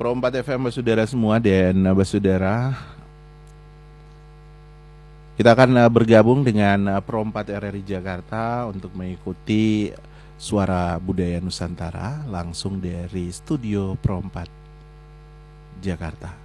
Pro 4 FM Basudara semua dan Basudara, kita akan bergabung dengan Pro 4 RRI Jakarta untuk mengikuti Suara Budaya Nusantara langsung dari studio Pro 4 Jakarta.